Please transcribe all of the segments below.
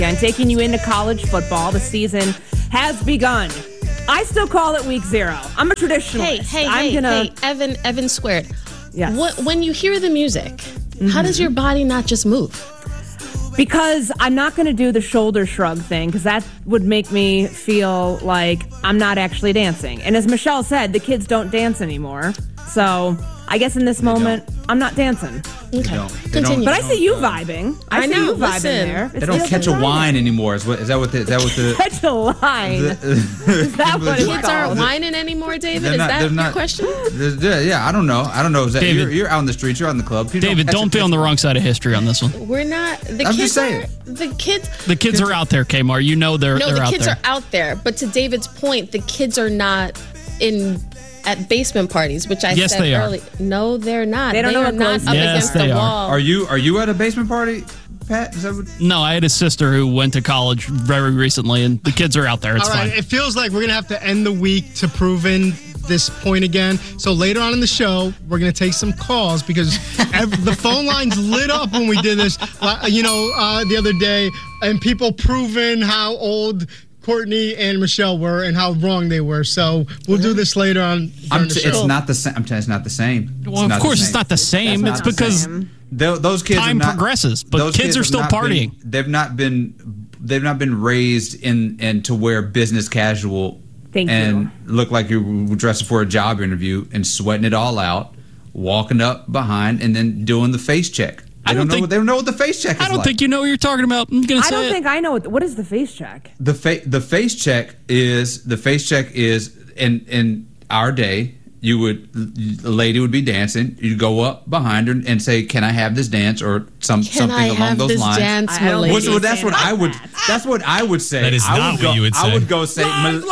ESPN, taking you into college football. The season has begun. I still call it week 0. I'm a traditionalist. Hey, Evan Squared. Yes. When you hear the music, how does your body not just move? Because I'm not going to do the shoulder shrug thing, because that would make me feel like I'm not actually dancing. And as Michelle said, the kids don't dance anymore. So I guess in this moment, I'm not dancing. Okay, continue. But I see you vibing. I see you vibing there. They don't catch a wine anymore. Is that what the catch a line? Is that what it's kids called? aren't whining anymore, David? Is that your question? Yeah, I don't know. Is that David, you're out in the streets, you're out in the club. People David, don't be on the wrong side of history on this one. We're not. I'm just saying. The kids are out there, Kmart. You know they're out there. No, the kids are out there. But to David's point, the kids are not at basement parties, which I said earlier. No, they're not. They don't know are not up against the wall. Are you at a basement party, Pat? Is that what? No, I had a sister who went to college very recently, and the kids are out there. It's all right, fine. It feels like we're going to have to end the week to proving this point again. So later on in the show, we're going to take some calls because the phone lines lit up when we did this, the other day, and people proving how old Courtney and Michelle were and how wrong they were. So we'll do this later on during the show. It's not the same. I'm telling you, it's not the same. Well, of course, it's not the same. It's because those kids time progresses, but kids are still partying. They've not been raised in to wear business casual and look like you're dressing for a job interview and sweating it all out, walking up behind, and then doing the face check. They don't know what the face check is like. I don't think you know what you're talking about. I'm gonna say I don't think I know what is the face check. The face check is in our day. A lady would be dancing. You'd go up behind her and say, "Can I have this dance?" or something along those lines. That's what I would. That's what I would say. That is not what you would say. I would go say.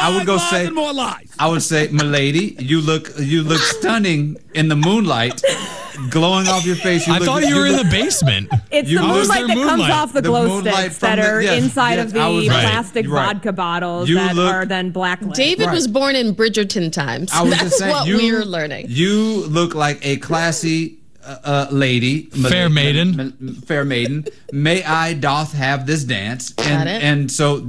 I would say, "Milady, you look stunning in the moonlight." Glowing off your face. I thought you were in the basement. It's the moonlight that comes off the glow sticks that are inside of the plastic vodka bottles that are then blacklit. David was born in Bridgerton times. That's what we're learning. You look like a classy lady. Fair maiden. May I doth have this dance. And so,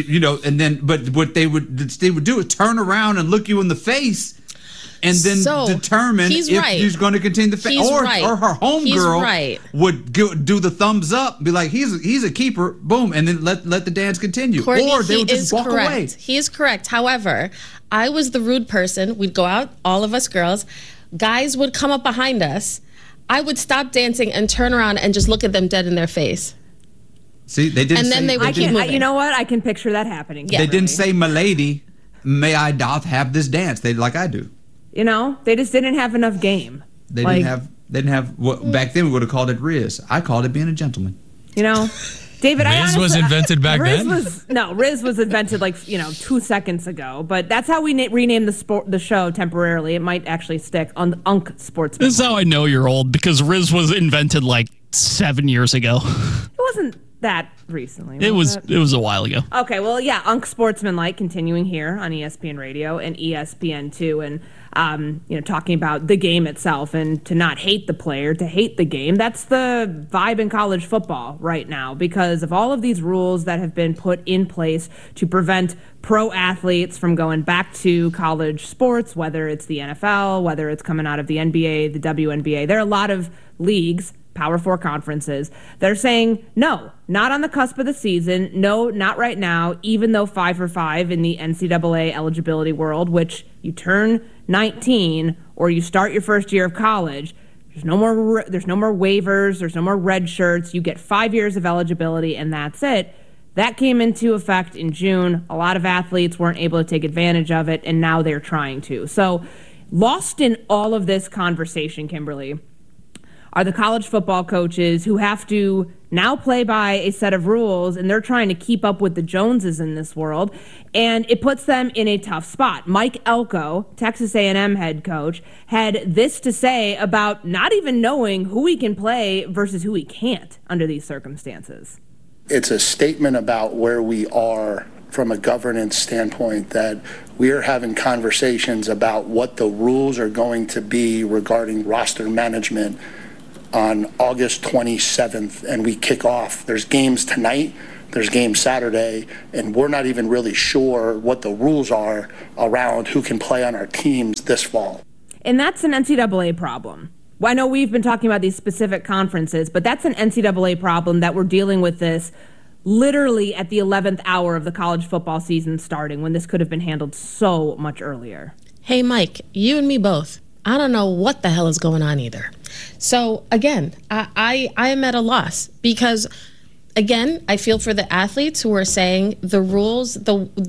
but what they would do is turn around and look you in the face and then determine if he's going to continue the face. Or her homegirl would do the thumbs up, be like, he's a keeper, boom, and then let the dance continue. Courtney, or they would just walk away. He is correct. However, I was the rude person. We'd go out, all of us girls. Guys would come up behind us. I would stop dancing and turn around and just look at them dead in their face. See, they didn't. And then they would keep moving. You know what? I can picture that happening. Yeah. They didn't say, "Milady, may I doth have this dance?" They like I do. You know, they just didn't have enough game. They didn't have. Back then we would have called it Riz. I called it being a gentleman. You know, David. Riz was invented back then. Riz was invented 2 seconds ago. But that's how we renamed the show temporarily. It might actually stick on the Unk Sportsman. This is how I know you're old, because Riz was invented 7 years ago. It wasn't that recently. It was a while ago. Okay, well, yeah, Unk Sportsmanlike continuing here on ESPN Radio and ESPN2, and talking about the game itself and to not hate the player, to hate the game. That's the vibe in college football right now because of all of these rules that have been put in place to prevent pro athletes from going back to college sports, whether it's the NFL, whether it's coming out of the NBA, the WNBA. There are a lot of leagues, Power 4 conferences, that are saying, no, not on the cusp of the season, no, not right now, even though 5 for 5 in the NCAA eligibility world, which you turn 19 or you start your first year of college, there's no more waivers, there's no more red shirts, you get 5 years of eligibility, and that's it. That came into effect in June. A lot of athletes weren't able to take advantage of it, and now they're trying to. So lost in all of this conversation, Kimberly, are the college football coaches who have to now play by a set of rules, and they're trying to keep up with the Joneses in this world, and it puts them in a tough spot. Mike Elko, Texas A&M head coach, had this to say about not even knowing who he can play versus who he can't under these circumstances. It's a statement about where we are from a governance standpoint, that we are having conversations about what the rules are going to be regarding roster management on August 27th, and we kick off. There's games tonight, there's games Saturday, and we're not even really sure what the rules are around who can play on our teams this fall. And that's an NCAA problem. Well, I know we've been talking about these specific conferences, but that's an NCAA problem that we're dealing with this literally at the 11th hour of the college football season starting, when this could have been handled so much earlier. Hey, Mike, you and me both. I don't know what the hell is going on either. So, again, I am at a loss because, again, I feel for the athletes who are saying the rules,